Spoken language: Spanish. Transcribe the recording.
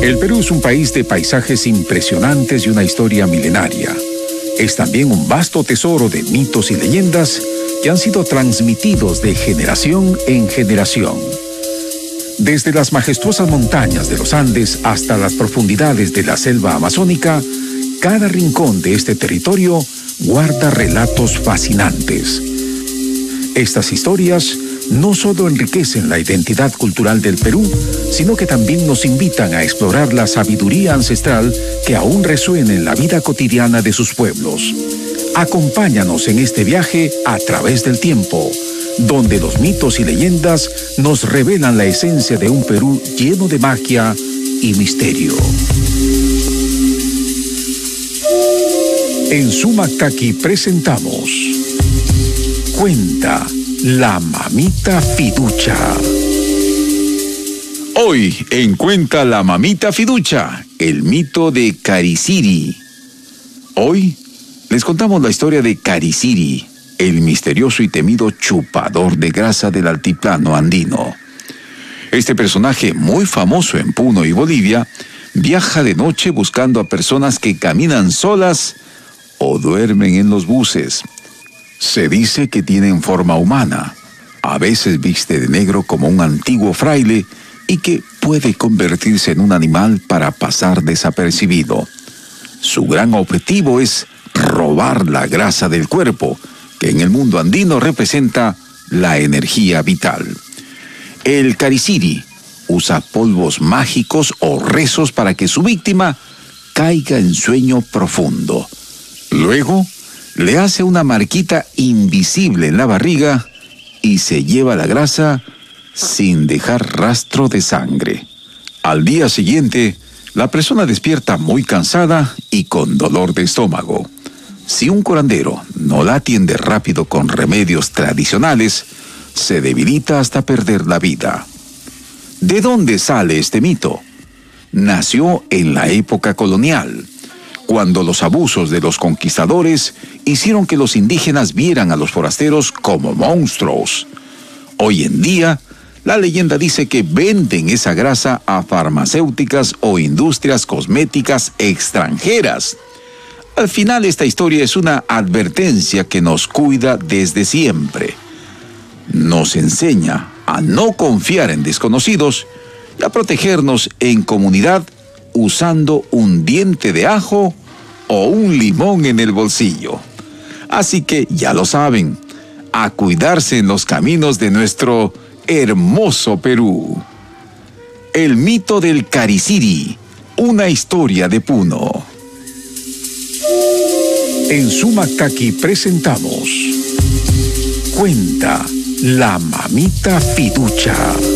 El Perú es un país de paisajes impresionantes y una historia milenaria. Es también un vasto tesoro de mitos y leyendas que han sido transmitidos de generación en generación. Desde las majestuosas montañas de los Andes hasta las profundidades de la selva amazónica, cada rincón de este territorio guarda relatos fascinantes. Estas historias no solo enriquecen la identidad cultural del Perú, sino que también nos invitan a explorar la sabiduría ancestral que aún resuena en la vida cotidiana de sus pueblos. Acompáñanos en este viaje a través del tiempo, donde los mitos y leyendas nos revelan la esencia de un Perú lleno de magia y misterio. En Sumactaqui presentamos Cuenta la Mamita Fiducha. Hoy en Cuenta la Mamita Fiducha, el mito de Cariciri. Hoy les contamos la historia de Cariciri, el misterioso y temido chupador de grasa del altiplano andino. Este personaje, muy famoso en Puno y Bolivia, viaja de noche buscando a personas que caminan solas o duermen en los buses. Se dice que tienen forma humana, a veces viste de negro como un antiguo fraile y que puede convertirse en un animal para pasar desapercibido. Su gran objetivo es robar la grasa del cuerpo, que en el mundo andino representa la energía vital. El Cariciri usa polvos mágicos o rezos para que su víctima caiga en sueño profundo. Luego, le hace una marquita invisible en la barriga y se lleva la grasa sin dejar rastro de sangre. Al día siguiente, la persona despierta muy cansada y con dolor de estómago. Si un curandero no la atiende rápido con remedios tradicionales, se debilita hasta perder la vida. ¿De dónde sale este mito? Nació en la época colonial, cuando los abusos de los conquistadores hicieron que los indígenas vieran a los forasteros como monstruos. Hoy en día, la leyenda dice que venden esa grasa a farmacéuticas o industrias cosméticas extranjeras. Al final, esta historia es una advertencia que nos cuida desde siempre. Nos enseña a no confiar en desconocidos y a protegernos en comunidad usando un diente de ajo o un limón en el bolsillo. Así que ya lo saben, a cuidarse en los caminos de nuestro hermoso Perú. El mito del Cariciri, una historia de Puno. En Sumactaqui presentamos Cuenta la Mamita Fiducha.